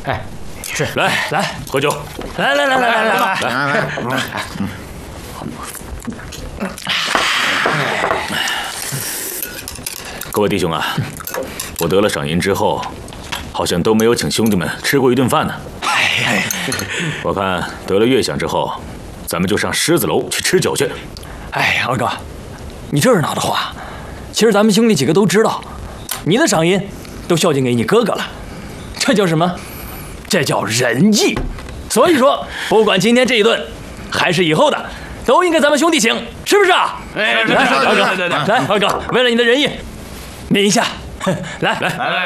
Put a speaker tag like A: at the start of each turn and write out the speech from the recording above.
A: 哎，是，
B: 来喝酒，
A: 来，
B: 各位弟兄啊，我得了赏银之后，好像都没有请兄弟们吃过一顿饭呢。我看得了月饷之后，咱们就上狮子楼去吃酒去。
C: 哎，二哥，你这是哪的话？其实咱们兄弟几个都知道，你的赏银都孝敬给你哥哥了，这叫什么？这叫仁义。所以说，不管今天这一顿，还是以后的，都应该咱们兄弟请，是不是啊？
A: 哎，
C: 来，二哥，来，二哥，为了你的仁义，抿一下，来。